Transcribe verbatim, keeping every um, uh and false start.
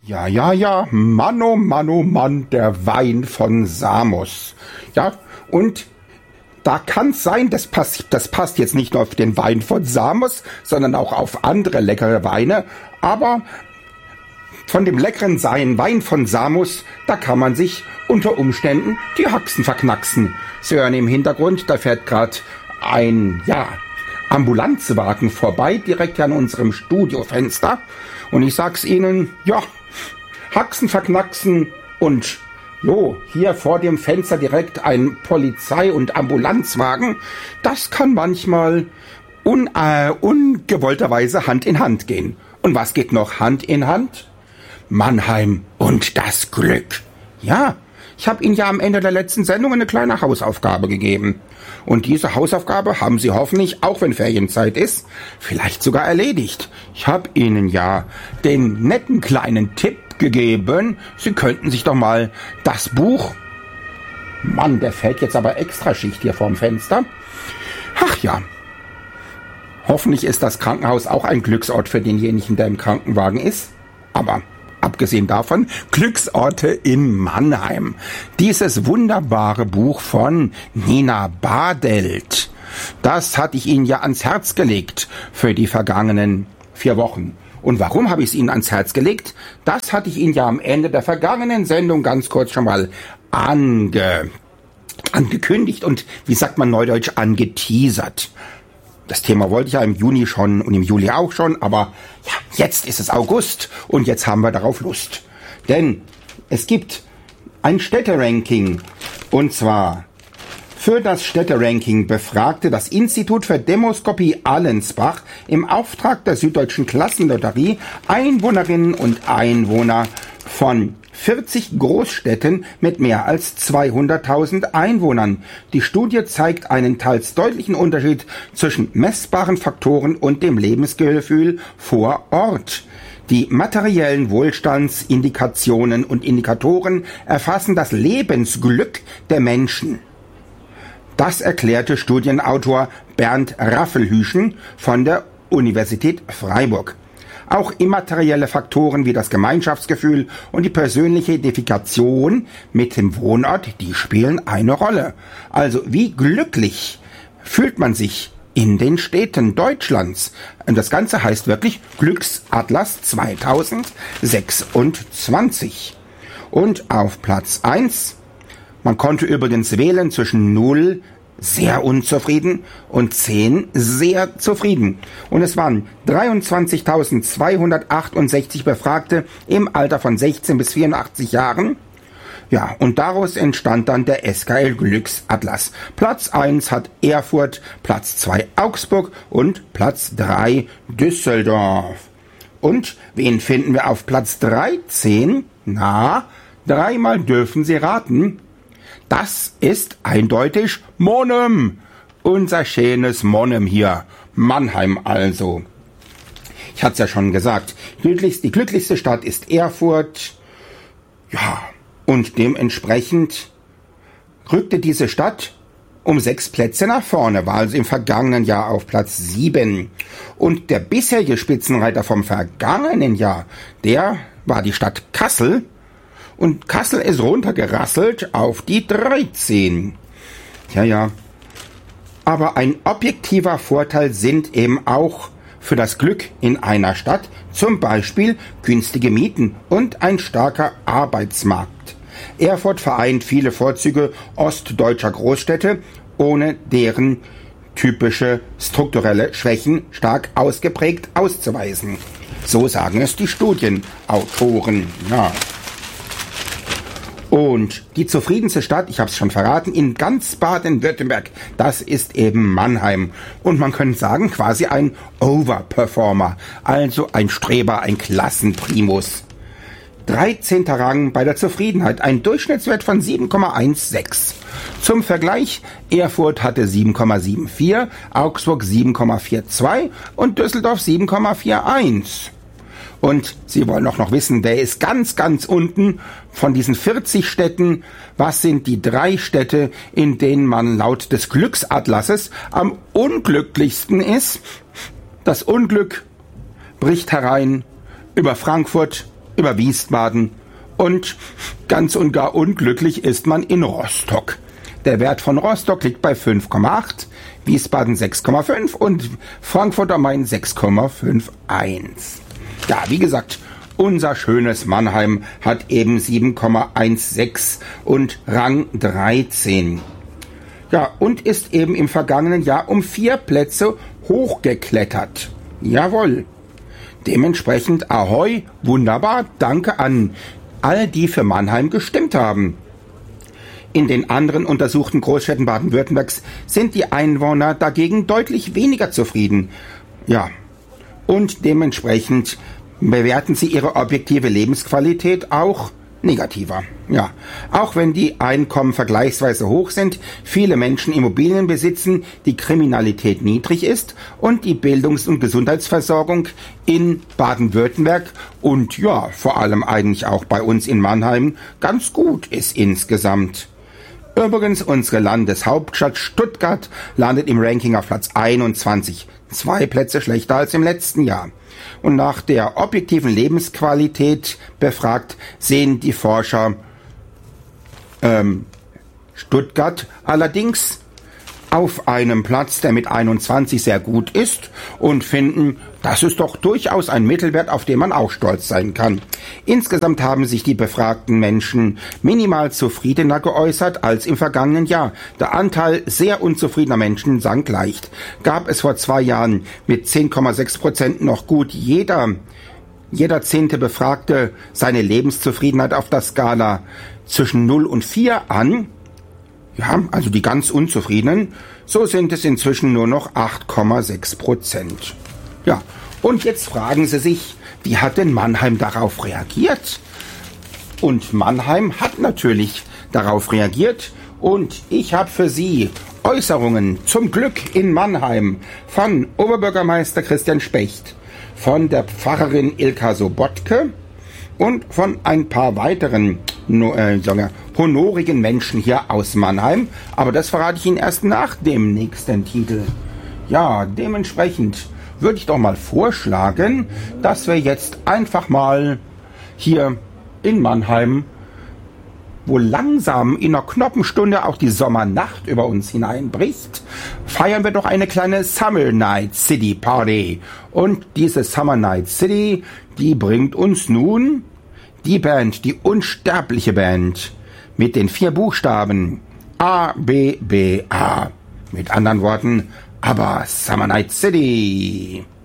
Ja, ja, ja, Mann, oh Mann, oh Mann, der Wein von Samos. Ja, und da kann es sein, das passt, das passt jetzt nicht nur auf den Wein von Samos, sondern auch auf andere leckere Weine. Aber von dem leckeren Wein von Samos, da kann man sich unter Umständen die Haxen verknacksen. Sie hören im Hintergrund, da fährt gerade ein, ja, Ambulanzwagen vorbei, direkt an unserem Studiofenster. Und ich sag's Ihnen, ja, Haxen verknacksen und jo, hier vor dem Fenster direkt ein Polizei- und Ambulanzwagen, das kann manchmal un, äh, ungewollterweise Hand in Hand gehen. Und was geht noch Hand in Hand? Mannheim und das Glück. Ja, ich habe Ihnen ja am Ende der letzten Sendung eine kleine Hausaufgabe gegeben. Und diese Hausaufgabe haben Sie hoffentlich, auch wenn Ferienzeit ist, vielleicht sogar erledigt. Ich habe Ihnen ja den netten kleinen Tipp gegeben, Sie könnten sich doch mal das Buch... Mann, der fällt jetzt aber extra Schicht hier vorm Fenster. Ach ja, hoffentlich ist das Krankenhaus auch ein Glücksort für denjenigen, der im Krankenwagen ist. Aber abgesehen davon, Glücksorte in Mannheim. Dieses wunderbare Buch von Nina Badelt, das hatte ich Ihnen ja ans Herz gelegt für die vergangenen vier Wochen. Und warum habe ich es Ihnen ans Herz gelegt? Das hatte ich Ihnen ja am Ende der vergangenen Sendung ganz kurz schon mal ange, angekündigt und, wie sagt man neudeutsch, angeteasert. Das Thema wollte ich ja im Juni schon und im Juli auch schon, aber ja, jetzt ist es August und jetzt haben wir darauf Lust. Denn es gibt ein Städteranking und zwar für das Städteranking befragte das Institut für Demoskopie Allensbach im Auftrag der Süddeutschen Klassenlotterie Einwohnerinnen und Einwohner von vierzig Großstädten mit mehr als zweihunderttausend Einwohnern. Die Studie zeigt einen teils deutlichen Unterschied zwischen messbaren Faktoren und dem Lebensgefühl vor Ort. Die materiellen Wohlstandsindikationen und Indikatoren erfassen das Lebensglück der Menschen. Das erklärte Studienautor Bernd Raffelhüschen von der Universität Freiburg. Auch immaterielle Faktoren wie das Gemeinschaftsgefühl und die persönliche Identifikation mit dem Wohnort, die spielen eine Rolle. Also wie glücklich fühlt man sich in den Städten Deutschlands? Und das Ganze heißt wirklich Glücksatlas zweitausendsechsundzwanzig. Und auf Platz eins, man konnte übrigens wählen zwischen null, sehr unzufrieden, und zehn, sehr zufrieden. Und es waren dreiundzwanzigtausendzweihundertachtundsechzig Befragte im Alter von sechzehn bis vierundachtzig Jahren. Ja, und daraus entstand dann der S K L Glücksatlas. Platz eins hat Erfurt, Platz zwei Augsburg und Platz drei Düsseldorf. Und wen finden wir auf Platz dreizehn? Na, dreimal dürfen Sie raten. Das ist eindeutig Monum. Unser schönes Monum hier. Mannheim also. Ich hatte es ja schon gesagt. Die glücklichste Stadt ist Erfurt. Ja, und dementsprechend rückte diese Stadt um sechs Plätze nach vorne, war also im vergangenen Jahr auf Platz sieben. Und der bisherige Spitzenreiter vom vergangenen Jahr, der war die Stadt Kassel. Und Kassel ist runtergerasselt auf die dreizehn. Ja, ja. Aber ein objektiver Vorteil sind eben auch für das Glück in einer Stadt zum Beispiel günstige Mieten und ein starker Arbeitsmarkt. Erfurt vereint viele Vorzüge ostdeutscher Großstädte, ohne deren typische strukturelle Schwächen stark ausgeprägt auszuweisen. So sagen es die Studienautoren. Ja. Und die zufriedenste Stadt, ich habe es schon verraten, in ganz Baden-Württemberg, das ist eben Mannheim. Und man könnte sagen, quasi ein Overperformer, also ein Streber, ein Klassenprimus. dreizehnter Rang bei der Zufriedenheit, ein Durchschnittswert von sieben Komma sechzehn. Zum Vergleich, Erfurt hatte sieben Komma vierundsiebzig, Augsburg sieben Komma zweiundvierzig und Düsseldorf sieben Komma einundvierzig. Und Sie wollen auch noch wissen, wer ist ganz, ganz unten von diesen vierzig Städten? Was sind die drei Städte, in denen man laut des Glücksatlasses am unglücklichsten ist? Das Unglück bricht herein über Frankfurt, über Wiesbaden und ganz und gar unglücklich ist man in Rostock. Der Wert von Rostock liegt bei fünf Komma acht, Wiesbaden sechs Komma fünf und Frankfurt am Main sechs Komma einundfünfzig. Ja, wie gesagt, unser schönes Mannheim hat eben sieben Komma sechzehn und Rang dreizehn. Ja, und ist eben im vergangenen Jahr um vier Plätze hochgeklettert. Jawohl. Dementsprechend Ahoi, wunderbar, danke an all die für Mannheim gestimmt haben. In den anderen untersuchten Großstädten Baden-Württembergs sind die Einwohner dagegen deutlich weniger zufrieden. Ja, und dementsprechend bewerten sie ihre objektive Lebensqualität auch negativer. Ja, auch wenn die Einkommen vergleichsweise hoch sind, viele Menschen Immobilien besitzen, die Kriminalität niedrig ist und die Bildungs- und Gesundheitsversorgung in Baden-Württemberg und ja, vor allem eigentlich auch bei uns in Mannheim ganz gut ist insgesamt. Übrigens, unsere Landeshauptstadt Stuttgart landet im Ranking auf Platz einundzwanzig, zwei Plätze schlechter als im letzten Jahr. Und nach der objektiven Lebensqualität befragt, sehen die Forscher ähm, Stuttgart allerdings auf einem Platz, der mit einundzwanzig sehr gut ist und finden, das ist doch durchaus ein Mittelwert, auf den man auch stolz sein kann. Insgesamt haben sich die befragten Menschen minimal zufriedener geäußert als im vergangenen Jahr. Der Anteil sehr unzufriedener Menschen sank leicht. Gab es vor zwei Jahren mit zehn Komma sechs Prozent noch gut jeder, jeder zehnte Befragte seine Lebenszufriedenheit auf der Skala zwischen null und vier an, ja, also die ganz Unzufriedenen, so sind es inzwischen nur noch acht Komma sechs Prozent. Ja, und jetzt fragen Sie sich, wie hat denn Mannheim darauf reagiert? Und Mannheim hat natürlich darauf reagiert und ich habe für Sie Äußerungen zum Glück in Mannheim von Oberbürgermeister Christian Specht, von der Pfarrerin Ilka Sobotke und von ein paar weiteren äh, sagen wir, honorigen Menschen hier aus Mannheim. Aber das verrate ich Ihnen erst nach dem nächsten Titel. Ja, dementsprechend würde ich doch mal vorschlagen, dass wir jetzt einfach mal hier in Mannheim, wo langsam in einer knappen Stunde auch die Sommernacht über uns hineinbricht, feiern wir doch eine kleine Summer Night City Party. Und diese Summer Night City, die bringt uns nun die Band, die unsterbliche Band mit den vier Buchstaben A B B A. Mit anderen Worten, aber Summer Night City.